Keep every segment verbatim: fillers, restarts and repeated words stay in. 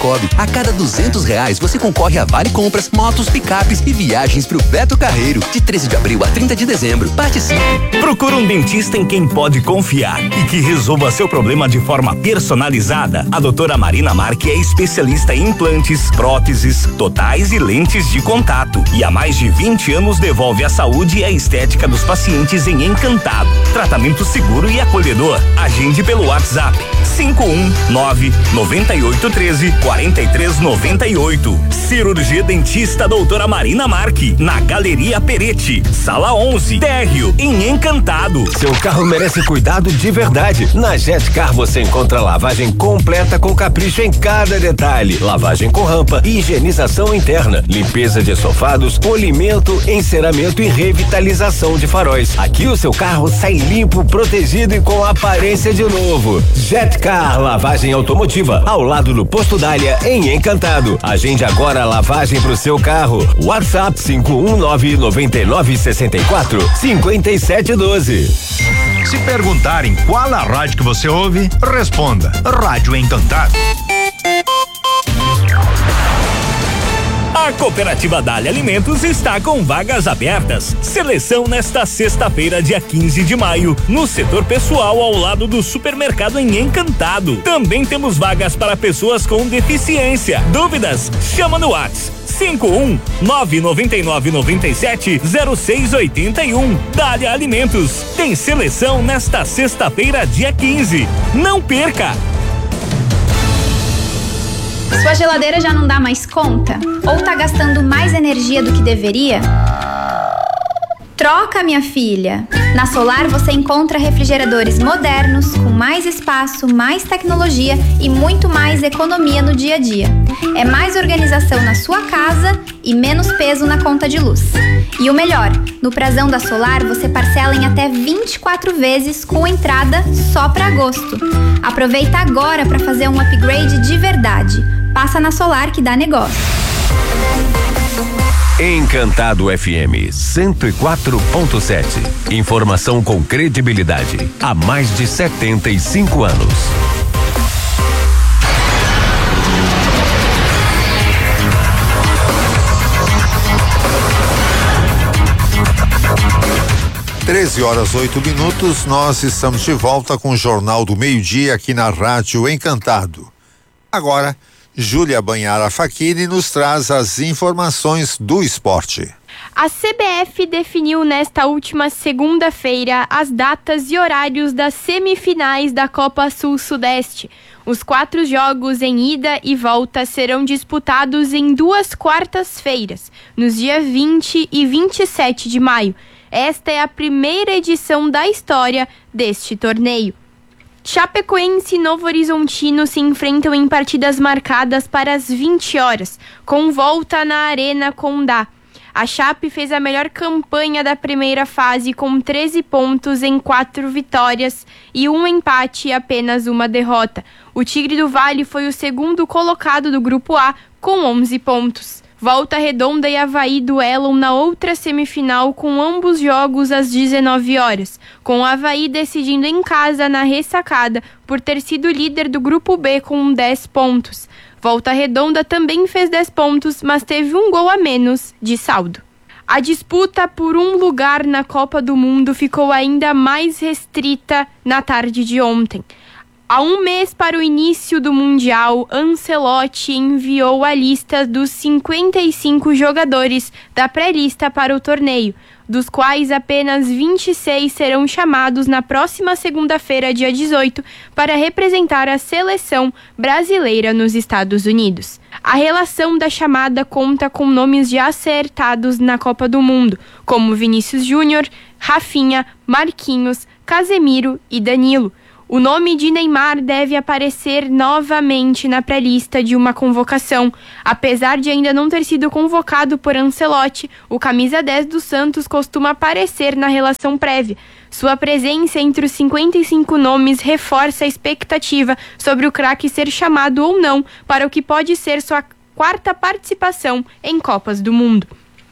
Cicobi. A cada duzentos reais você concorre a vale compras, motos, picapes e viagens pro Beto Carreiro. De treze de abril a trinta de dezembro. Participe. Procura um dentista em quem pode confiar e que resolva seu problema de forma personalizada. A doutora Marina Marque é especialista em implantes, próteses, totais e lentes de contato. E há mais de vinte anos devolve a saúde e a estética dos pacientes em Encantado. Tratamento seguro e acolhedor. Agende pelo WhatsApp cinco um nove nove oito um três quatro três nove oito. Cirurgia Dentista doutora Marina Marque, na Galeria Peretti, sala onze, térreo, em Encantado. Seu carro merece cuidado de verdade. Na Jetcar você encontra lavagem completa com capricho em cada detalhe. Lavagem com rampa, higienização interna, limpeza de estofados, polimento, enceramento e revitalização de faróis. Aqui o seu carro sai limpo, protegido e com aparência de novo. Jetcar Lavagem Automotiva, ao lado do Posto Dália, em Encantado. Agende agora a lavagem pro seu carro. WhatsApp cinco um nove nove nove seis quatro cinco sete um dois. Se perguntarem qual a rádio que você ouve, responda: Rádio Encantado. A Cooperativa Dália Alimentos está com vagas abertas. Seleção nesta sexta-feira, dia quinze de maio, no setor pessoal ao lado do supermercado em Encantado. Também temos vagas para pessoas com deficiência. Dúvidas? Chama no WhatsApp cinco um nove nove nove nove sete zero seis oito um. Dália Alimentos. Tem seleção nesta sexta-feira, dia quinze. Não perca! Sua geladeira já não dá mais conta? Ou tá gastando mais energia do que deveria? Troca, minha filha! Na Solar você encontra refrigeradores modernos, com mais espaço, mais tecnologia e muito mais economia no dia a dia. É mais organização na sua casa e menos peso na conta de luz. E o melhor, no prazão da Solar você parcela em até vinte e quatro vezes com entrada só para agosto. Aproveita agora para fazer um upgrade de verdade. Passa na Solar que dá negócio. Encantado F M cento e quatro ponto sete. Informação com credibilidade há mais de setenta e cinco anos. treze horas oito minutos, nós estamos de volta com o Jornal do Meio-Dia aqui na Rádio Encantado. Agora, Júlia Banhara Facchini nos traz as informações do esporte. A C B F definiu nesta última segunda-feira as datas e horários das semifinais da Copa Sul-Sudeste. Os quatro jogos em ida e volta serão disputados em duas quartas-feiras, nos dias vinte e vinte e sete de maio. Esta é a primeira edição da história deste torneio. Chapecoense e Novo Horizontino se enfrentam em partidas marcadas para as vinte horas, com volta na Arena Condá. A Chape fez a melhor campanha da primeira fase com treze pontos em quatro vitórias e um empate e apenas uma derrota. O Tigre do Vale foi o segundo colocado do Grupo A com onze pontos. Volta Redonda e Avaí duelam na outra semifinal com ambos jogos às dezenove horas, com o Avaí decidindo em casa na ressacada por ter sido líder do Grupo B com dez pontos. Volta Redonda também fez dez pontos, mas teve um gol a menos de saldo. A disputa por um lugar na Copa do Mundo ficou ainda mais restrita na tarde de ontem. Há um mês para o início do Mundial, Ancelotti enviou a lista dos cinquenta e cinco jogadores da pré-lista para o torneio, dos quais apenas vinte e seis serão chamados na próxima segunda-feira, dia dezoito, para representar a seleção brasileira nos Estados Unidos. A relação da chamada conta com nomes já acertados na Copa do Mundo, como Vinícius Júnior, Rafinha, Marquinhos, Casemiro e Danilo. O nome de Neymar deve aparecer novamente na pré-lista de uma convocação. Apesar de ainda não ter sido convocado por Ancelotti, o camisa dez do Santos costuma aparecer na relação prévia. Sua presença entre os cinquenta e cinco nomes reforça a expectativa sobre o craque ser chamado ou não para o que pode ser sua quarta participação em Copas do Mundo.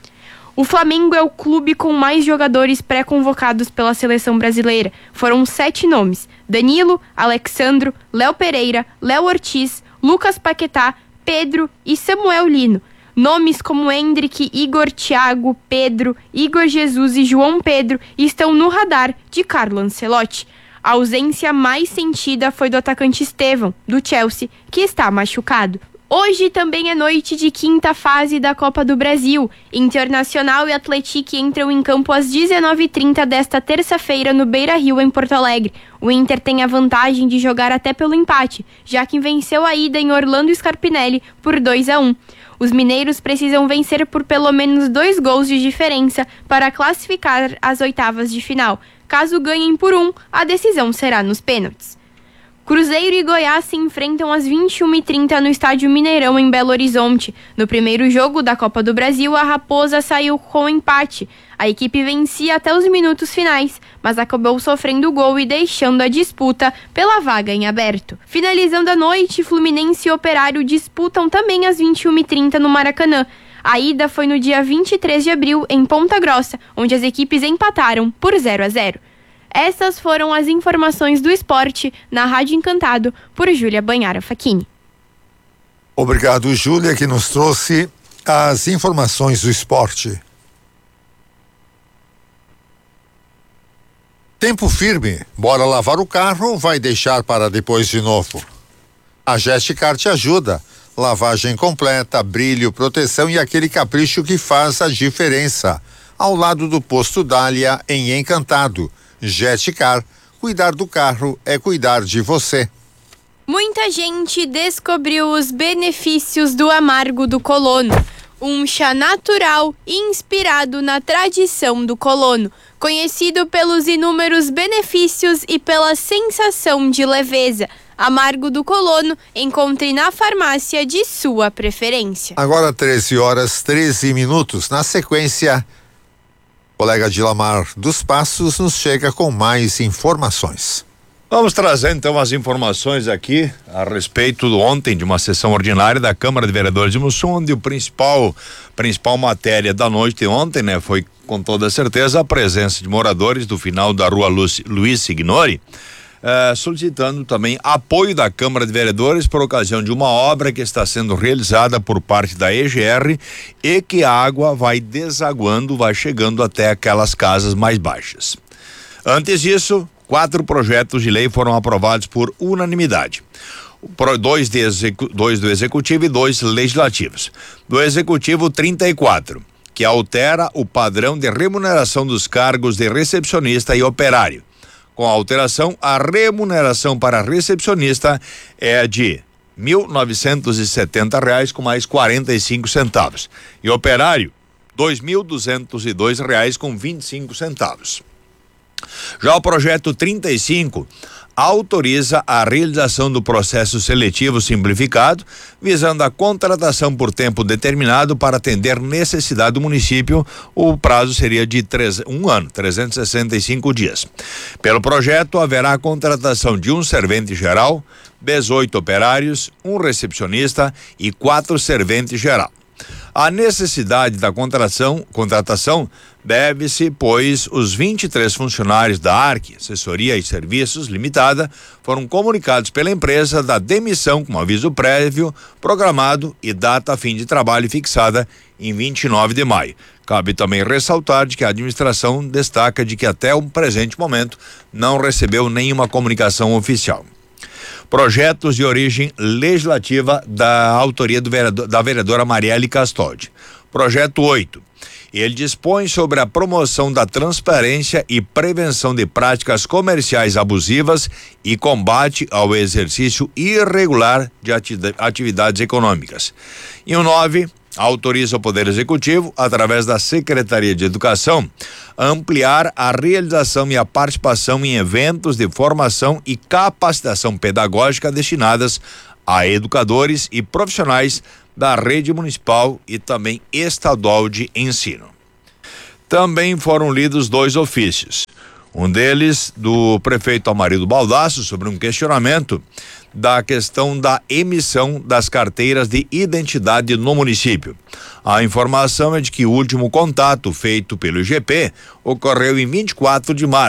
O Flamengo é o clube com mais jogadores pré-convocados pela seleção brasileira. Foram sete nomes: Danilo, Alexandro, Léo Pereira, Léo Ortiz, Lucas Paquetá, Pedro e Samuel Lino. Nomes como Hendrick, Igor, Thiago, Pedro, Igor Jesus e João Pedro estão no radar de Carlo Ancelotti. A ausência mais sentida foi do atacante Estevão, do Chelsea, que está machucado. Hoje também é noite de quinta fase da Copa do Brasil. Internacional e Atlético entram em campo às dezenove e trinta desta terça-feira no Beira-Rio, em Porto Alegre. O Inter tem a vantagem de jogar até pelo empate, já que venceu a ida em Orlando Scarpinelli por dois a um. Os mineiros precisam vencer por pelo menos dois gols de diferença para classificar as oitavas de final. Caso ganhem por um, a decisão será nos pênaltis. Cruzeiro e Goiás se enfrentam às vinte e uma e trinta no Estádio Mineirão, em Belo Horizonte. No primeiro jogo da Copa do Brasil, a Raposa saiu com empate. A equipe vencia até os minutos finais, mas acabou sofrendo o gol e deixando a disputa pela vaga em aberto. Finalizando a noite, Fluminense e Operário disputam também às vinte e uma e trinta no Maracanã. A ida foi no dia vinte e três de abril, em Ponta Grossa, onde as equipes empataram por zero a zero. Essas foram as informações do esporte na Rádio Encantado, por Júlia Banhara Facchini. Obrigado, Júlia, que nos trouxe as informações do esporte. Tempo firme, bora lavar o carro ou vai deixar para depois de novo? A Gesticar te ajuda. Lavagem completa, brilho, proteção e aquele capricho que faz a diferença. Ao lado do posto Dália, em Encantado. Gesticar, cuidar do carro é cuidar de você. Muita gente descobriu os benefícios do amargo do colono, um chá natural inspirado na tradição do colono, conhecido pelos inúmeros benefícios e pela sensação de leveza. Amargo do colono, encontre na farmácia de sua preferência. Agora treze horas, treze minutos. Na sequência, o colega Dilamar dos Passos nos chega com mais informações. Vamos trazer então as informações aqui a respeito do ontem de uma sessão ordinária da Câmara de Vereadores de Mussum, onde o principal principal matéria da noite de ontem, né, foi com toda certeza a presença de moradores do final da rua Luiz Signori, eh, solicitando também apoio da Câmara de Vereadores por ocasião de uma obra que está sendo realizada por parte da E G R e que a água vai desaguando, vai chegando até aquelas casas mais baixas. Antes disso, quatro projetos de lei foram aprovados por unanimidade. Dois, de execu, dois do Executivo e dois legislativos. Do Executivo, trinta e quatro, que altera o padrão de remuneração dos cargos de recepcionista e operário. Com a alteração, a remuneração para recepcionista é de mil novecentos e setenta reais com mais quarenta e cinco centavos. E operário, dois mil duzentos e dois reais com vinte e cinco centavos. Já o projeto trinta e cinco autoriza a realização do processo seletivo simplificado, visando a contratação por tempo determinado para atender necessidade do município. O prazo seria de três, um ano, trezentos e sessenta e cinco dias. Pelo projeto, haverá a contratação de um servente geral, dezoito operários, um recepcionista e quatro serventes geral. A necessidade da contratação, contratação deve-se, pois os vinte e três funcionários da A R C, Assessoria e Serviços Limitada, foram comunicados pela empresa da demissão com aviso prévio, programado e data a fim de trabalho fixada em vinte e nove de maio. Cabe também ressaltar de que a administração destaca de que até o presente momento não recebeu nenhuma comunicação oficial. Projetos de origem legislativa da autoria do vereador, da vereadora Marielle Castoldi. Projeto oito. Ele dispõe sobre a promoção da transparência e prevenção de práticas comerciais abusivas e combate ao exercício irregular de atividades econômicas. E o nove. Autoriza o Poder Executivo, através da Secretaria de Educação, a ampliar a realização e a participação em eventos de formação e capacitação pedagógica destinadas a educadores e profissionais da rede municipal e também estadual de ensino. Também foram lidos dois ofícios. Um deles do prefeito Amarildo Baldasso sobre um questionamento da questão da emissão das carteiras de identidade no município. A informação é de que o último contato feito pelo I G P ocorreu em vinte e quatro de março,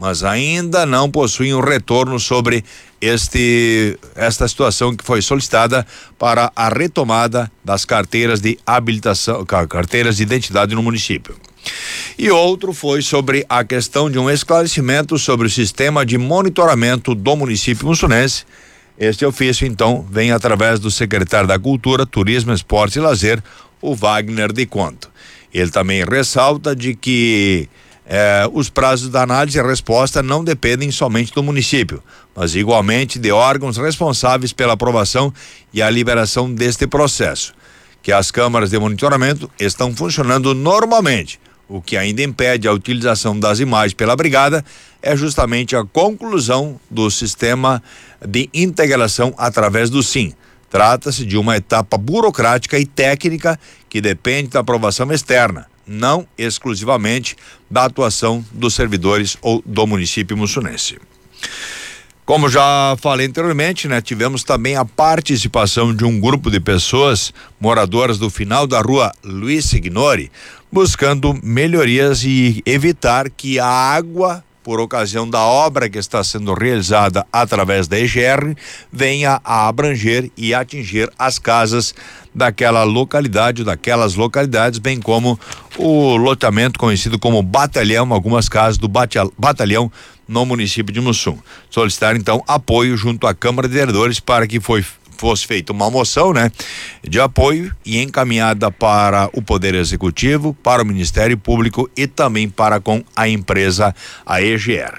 mas ainda não possuem um retorno sobre este esta situação que foi solicitada para a retomada das carteiras de habilitação, carteiras de identidade no município. E outro foi sobre a questão de um esclarecimento sobre o sistema de monitoramento do município mussunense. Este ofício, então, vem através do secretário da Cultura, Turismo, Esportes e Lazer, o Wagner de Conto. Ele também ressalta de que eh, os prazos da análise e resposta não dependem somente do município, mas igualmente de órgãos responsáveis pela aprovação e a liberação deste processo, que as câmaras de monitoramento estão funcionando normalmente. O que ainda impede a utilização das imagens pela brigada é justamente a conclusão do sistema de integração através do SIM. Trata-se de uma etapa burocrática e técnica que depende da aprovação externa, não exclusivamente da atuação dos servidores ou do município mussunense. Como já falei anteriormente, né, tivemos também a participação de um grupo de pessoas moradoras do final da rua Luiz Signori, buscando melhorias e evitar que a água, por ocasião da obra que está sendo realizada através da E G R, venha a abranger e atingir as casas daquela localidade, daquelas localidades, bem como o loteamento conhecido como Batalhão, algumas casas do Batalhão no município de Mussum. Solicitar então apoio junto à Câmara de Vereadores para que foi fosse feita uma moção, né, de apoio e encaminhada para o Poder Executivo, para o Ministério Público e também para com a empresa, a E G R.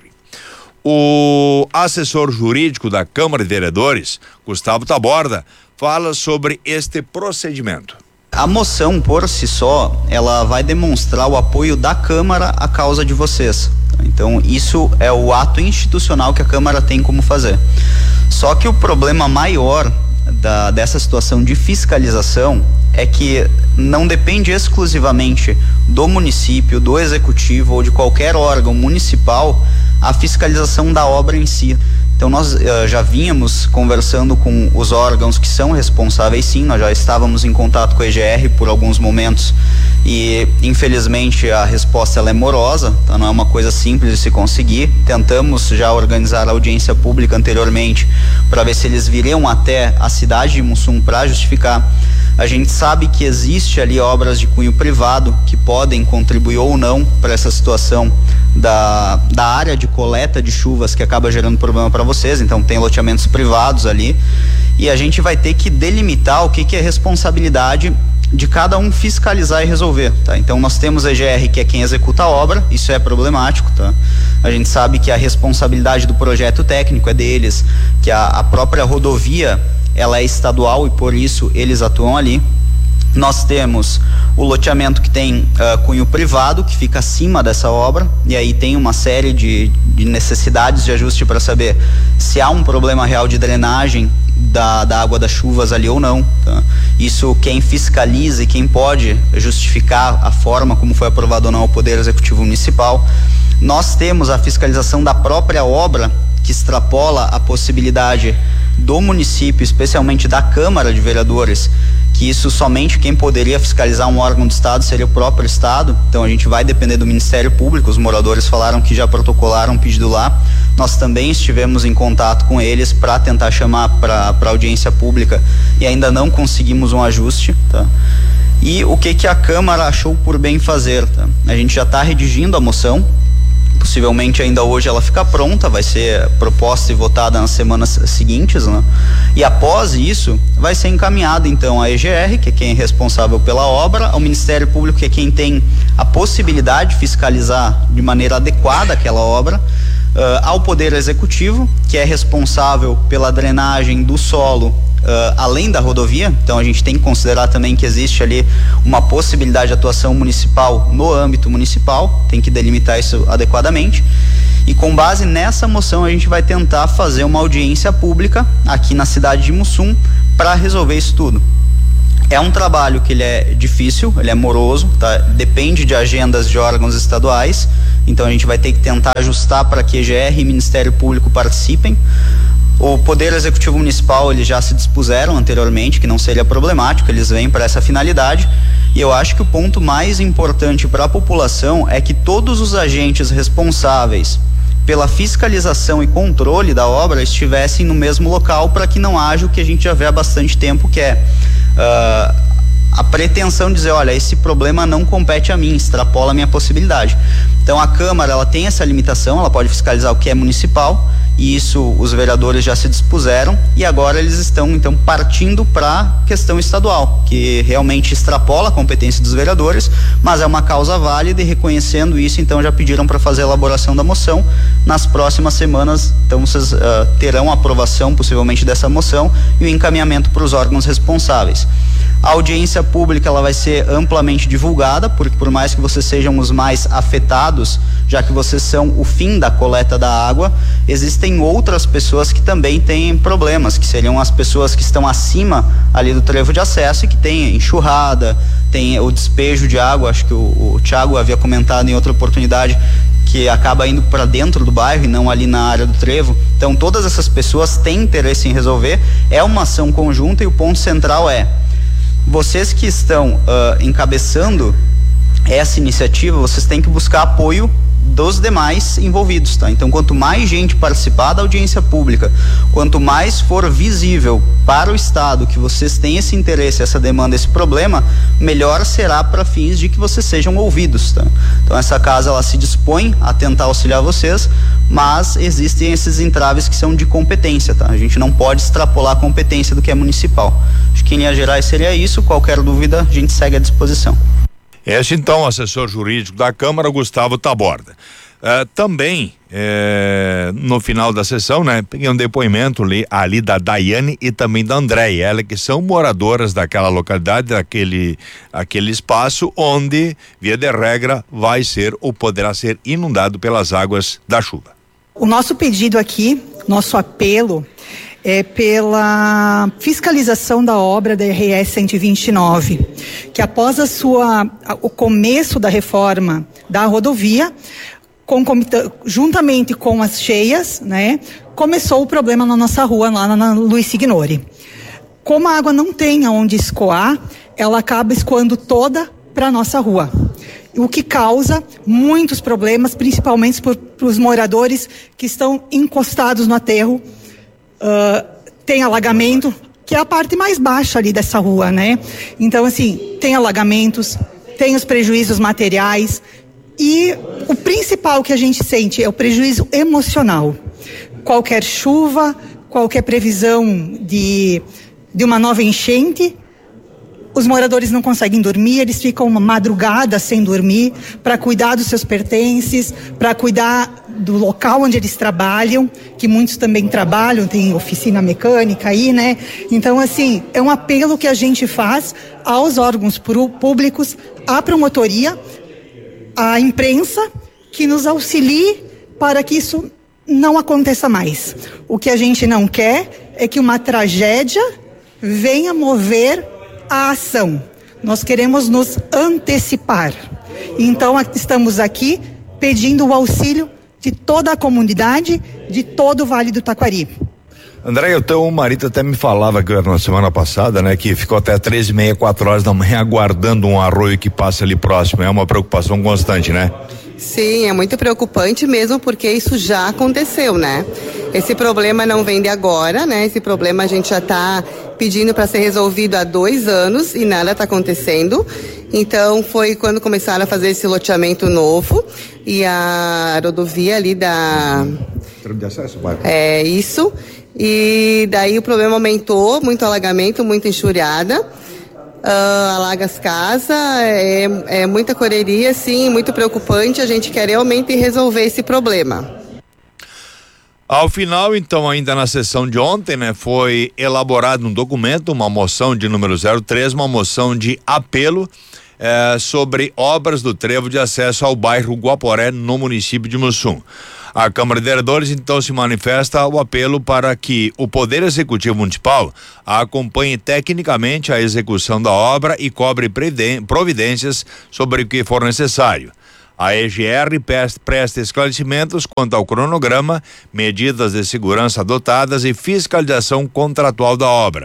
O assessor jurídico da Câmara de Vereadores, Gustavo Taborda, fala sobre este procedimento. A moção por si só, ela vai demonstrar o apoio da Câmara à causa de vocês. Então, isso é o ato institucional que a Câmara tem como fazer. Só que o problema maior da, dessa situação de fiscalização é que não depende exclusivamente do município, do executivo ou de qualquer órgão municipal a fiscalização da obra em si. Então nós uh, já vínhamos conversando com os órgãos que são responsáveis, sim, nós já estávamos em contato com a E G R por alguns momentos e infelizmente a resposta ela é morosa, tá? Não é uma coisa simples de se conseguir. Tentamos já organizar a audiência pública anteriormente para ver se eles viriam até a cidade de Mussum para justificar. A gente sabe que existe ali obras de cunho privado que podem contribuir ou não para essa situação da, da área de coleta de chuvas que acaba gerando problema para vocês. Então tem loteamentos privados ali e a gente vai ter que delimitar o que, que é responsabilidade de cada um fiscalizar e resolver, tá? Então nós temos a E G R, que é quem executa a obra, isso é problemático, tá? A gente sabe que a responsabilidade do projeto técnico é deles, que a, a própria rodovia ela é estadual e por isso eles atuam ali. Nós temos o loteamento que tem uh, cunho privado, que fica acima dessa obra, e aí tem uma série de, de necessidades de ajuste para saber se há um problema real de drenagem da, da água das chuvas ali ou não, tá? Isso quem fiscaliza e quem pode justificar a forma como foi aprovado ou não o Poder Executivo Municipal. Nós temos a fiscalização da própria obra, que extrapola a possibilidade do município, especialmente da Câmara de Vereadores, que isso somente quem poderia fiscalizar um órgão do Estado seria o próprio Estado. Então a gente vai depender do Ministério Público. Os moradores falaram que já protocolaram um pedido lá. Nós também estivemos em contato com eles para tentar chamar para para audiência pública e ainda não conseguimos um ajuste, tá? E o que que a Câmara achou por bem fazer, tá? A gente já está redigindo a moção. Possivelmente ainda hoje ela fica pronta, vai ser proposta e votada nas semanas seguintes, né? E após isso, vai ser encaminhada então à E G R, que é quem é responsável pela obra, ao Ministério Público, que é quem tem a possibilidade de fiscalizar de maneira adequada aquela obra, uh, ao Poder Executivo, que é responsável pela drenagem do solo Uh, além da rodovia. Então a gente tem que considerar também que existe ali uma possibilidade de atuação municipal no âmbito municipal, tem que delimitar isso adequadamente, e com base nessa moção a gente vai tentar fazer uma audiência pública aqui na cidade de Mussum para resolver isso tudo. É um trabalho que ele é difícil, ele é moroso, tá? Depende de agendas de órgãos estaduais, então a gente vai ter que tentar ajustar para que E G R e Ministério Público participem. O Poder Executivo Municipal, eles já se dispuseram anteriormente que não seria problemático, eles vêm para essa finalidade, e eu acho que o ponto mais importante para a população é que todos os agentes responsáveis pela fiscalização e controle da obra, estivessem no mesmo local, para que não haja o que a gente já vê há bastante tempo, que é uh, a pretensão de dizer, olha, esse problema não compete a mim, extrapola a minha possibilidade. Então a Câmara, ela tem essa limitação, ela pode fiscalizar o que é municipal, e isso os vereadores já se dispuseram, e agora eles estão então partindo para a questão estadual, que realmente extrapola a competência dos vereadores, mas é uma causa válida, e reconhecendo isso, então já pediram para fazer a elaboração da moção. Nas próximas semanas, então vocês uh, terão a aprovação possivelmente dessa moção e o encaminhamento para os órgãos responsáveis. A audiência pública, ela vai ser amplamente divulgada, porque por mais que vocês sejam os mais afetados, já que vocês são o fim da coleta da água, existem outras pessoas que também têm problemas, que seriam as pessoas que estão acima ali do trevo de acesso e que têm enxurrada, tem o despejo de água. Acho que o, o Thiago havia comentado em outra oportunidade que acaba indo para dentro do bairro e não ali na área do trevo. Então todas essas pessoas têm interesse em resolver, é uma ação conjunta, e o ponto central é: vocês que estão uh, encabeçando essa iniciativa, vocês têm que buscar apoio dos demais envolvidos, tá? Então, quanto mais gente participar da audiência pública, quanto mais for visível para o Estado que vocês têm esse interesse, essa demanda, esse problema, melhor será para fins de que vocês sejam ouvidos, tá? Então, essa casa, ela se dispõe a tentar auxiliar vocês, mas existem esses entraves que são de competência, tá? A gente não pode extrapolar a competência do que é municipal. Acho que em linhas gerais seria isso. Qualquer dúvida, a gente segue à disposição. Este então, assessor jurídico da Câmara, Gustavo Taborda. Uh, também, eh, no final da sessão, né, peguei um depoimento ali, ali da Daiane e também da Andréia, elas que são moradoras daquela localidade, daquele aquele espaço onde, via de regra, vai ser ou poderá ser inundado pelas águas da chuva. O nosso pedido aqui, nosso apelo, é pela fiscalização da obra da R S cento e vinte e nove, que após a sua, o começo da reforma da rodovia, juntamente com as cheias, né, começou o problema na nossa rua, lá na, na Luiz Signori. Como a água não tem aonde escoar, ela acaba escoando toda para a nossa rua, o que causa muitos problemas, principalmente para os moradores que estão encostados no aterro. Uh, tem alagamento, que é a parte mais baixa ali dessa rua, né? Então, assim, tem alagamentos, tem os prejuízos materiais, e o principal que a gente sente é o prejuízo emocional. Qualquer chuva, qualquer previsão de, de uma nova enchente, os moradores não conseguem dormir, eles ficam uma madrugada sem dormir para cuidar dos seus pertences, para cuidar do local onde eles trabalham, que muitos também trabalham, tem oficina mecânica aí, né? Então, assim, é um apelo que a gente faz aos órgãos públicos, à promotoria, à imprensa, que nos auxilie para que isso não aconteça mais. O que a gente não quer é que uma tragédia venha mover a ação. Nós queremos nos antecipar. Então, estamos aqui pedindo o auxílio de toda a comunidade, de todo o Vale do Taquari. André, o teu marido até me falava que na semana passada, né, que ficou até três e meia, quatro horas da manhã aguardando um arroio que passa ali próximo. É uma preocupação constante, né? Sim, é muito preocupante mesmo, porque isso já aconteceu, né? Esse problema não vem de agora, né? Esse problema a gente já está pedindo para ser resolvido há dois anos e nada está acontecendo. Então foi quando começaram a fazer esse loteamento novo e a rodovia ali da... de acesso, é isso. E daí o problema aumentou, muito alagamento, muita enxurrada. Uh, alaga as casas, é, é muita correria, sim, muito preocupante. A gente quer realmente resolver esse problema. Ao final, então, ainda na sessão de ontem, né, foi elaborado um documento, uma moção de número zero três, uma moção de apelo eh, sobre obras do trevo de acesso ao bairro Guaporé, no município de Mussum. A Câmara de Vereadores, então, se manifesta o apelo para que o Poder Executivo Municipal acompanhe tecnicamente a execução da obra e cobre providências sobre o que for necessário. A E G R presta esclarecimentos quanto ao cronograma, medidas de segurança adotadas e fiscalização contratual da obra.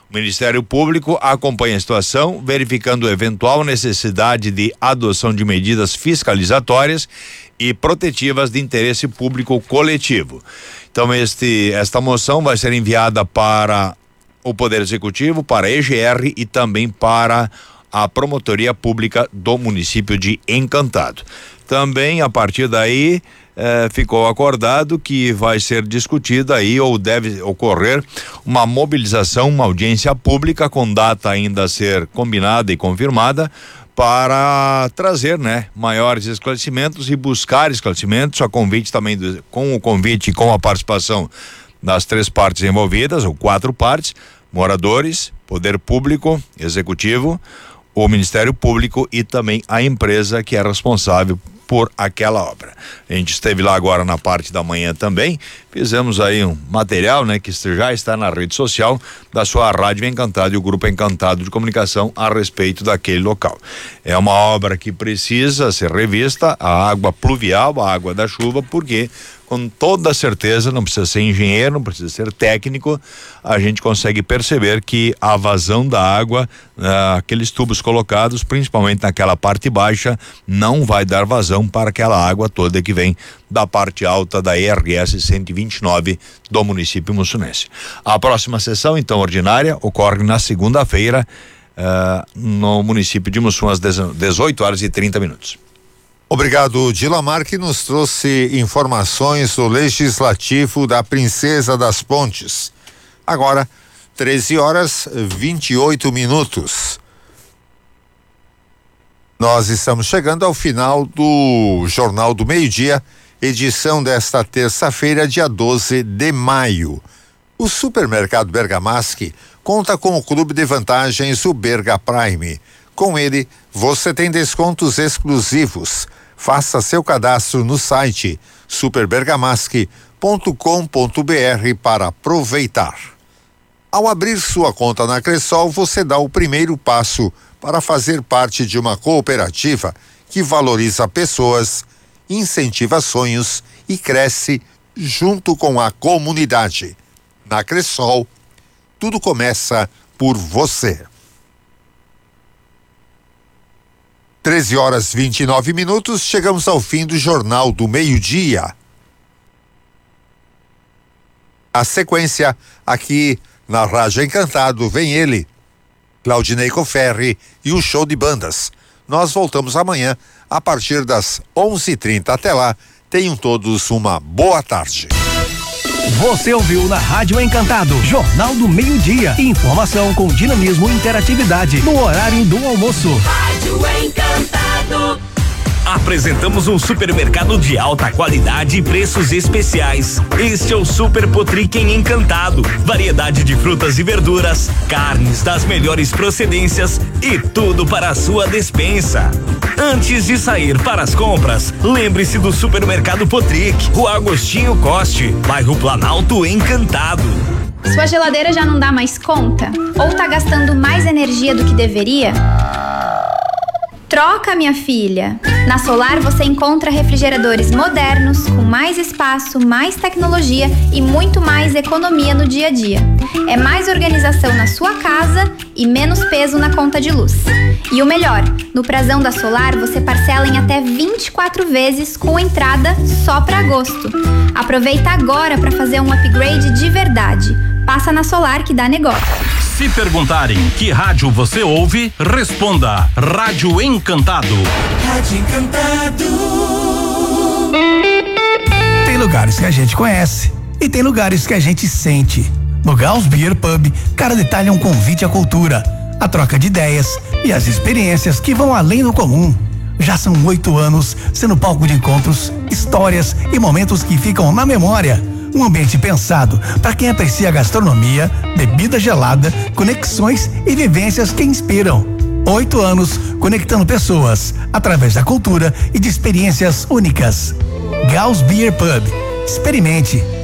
O Ministério Público acompanha a situação, verificando eventual necessidade de adoção de medidas fiscalizatórias e protetivas de interesse público coletivo. Então, este, esta moção vai ser enviada para o Poder Executivo, para a E G R e também para a Promotoria Pública do município de Encantado. Também, a partir daí, eh, ficou acordado que vai ser discutida aí ou deve ocorrer uma mobilização, uma audiência pública com data ainda a ser combinada e confirmada para trazer, né, maiores esclarecimentos e buscar esclarecimentos, a convite também do, com o convite e com a participação das três partes envolvidas, ou quatro partes, moradores, Poder Público, Executivo, o Ministério Público e também a empresa que é responsável por aquela obra. A gente esteve lá agora na parte da manhã também, fizemos aí um material, né, que já está na rede social da sua Rádio Encantado e o Grupo Encantado de Comunicação a respeito daquele local. É uma obra que precisa ser revista, a água pluvial, a água da chuva, porque com toda certeza, não precisa ser engenheiro, não precisa ser técnico, a gente consegue perceber que a vazão da água, ah, aqueles tubos colocados, principalmente naquela parte baixa, não vai dar vazão para aquela água toda que vem da parte alta da E R S cento e vinte e nove do município mussunense. A próxima sessão, então, ordinária, ocorre na segunda-feira, ah, no município de Mussum, às dezoito horas e trinta minutos. Obrigado, Dilamar, que nos trouxe informações do Legislativo da Princesa das Pontes. Agora, treze horas e vinte e oito minutos. Nós estamos chegando ao final do Jornal do Meio-Dia, edição desta terça-feira, dia doze de maio. O Supermercado Bergamaschi conta com o clube de vantagens, o Berga Prime. Com ele, você tem descontos exclusivos. Faça seu cadastro no site super bergamaschi ponto com ponto b r para aproveitar. Ao abrir sua conta na Cressol, você dá o primeiro passo para fazer parte de uma cooperativa que valoriza pessoas, incentiva sonhos e cresce junto com a comunidade. Na Cressol, tudo começa por você. treze horas e vinte e nove minutos, chegamos ao fim do Jornal do Meio-Dia. A sequência, aqui na Rádio Encantado, vem ele, Claudinei Coferri e o show de bandas. Nós voltamos amanhã, a partir das onze e trinta. Até lá, tenham todos uma boa tarde. Você ouviu na Rádio Encantado, Jornal do Meio-Dia. Informação com dinamismo e interatividade no horário do almoço. Rádio Encantado. Apresentamos um supermercado de alta qualidade e preços especiais. Este é o Super Potric em Encantado. Variedade de frutas e verduras, carnes das melhores procedências e tudo para a sua despensa. Antes de sair para as compras, lembre-se do Supermercado Potric, Rua Agostinho Coste, bairro Planalto, Encantado. Sua geladeira já não dá mais conta? Ou tá gastando mais energia do que deveria? Troca, minha filha! Na Solar você encontra refrigeradores modernos, com mais espaço, mais tecnologia e muito mais economia no dia a dia. É mais organização na sua casa e menos peso na conta de luz. E o melhor, no prazão da Solar você parcela em até vinte e quatro vezes com entrada só para agosto. Aproveita agora para fazer um upgrade de verdade. Passa na Solar que dá negócio. Se perguntarem que rádio você ouve, responda Rádio Encantado. Rádio Encantado. Tem lugares que a gente conhece e tem lugares que a gente sente. No Gauss Beer Pub, cada detalhe é um convite à cultura, a troca de ideias e as experiências que vão além do comum. Já são oito anos sendo palco de encontros, histórias e momentos que ficam na memória. Um ambiente pensado para quem aprecia gastronomia, bebida gelada, conexões e vivências que inspiram. Oito anos conectando pessoas através da cultura e de experiências únicas. Gauss Beer Pub. Experimente.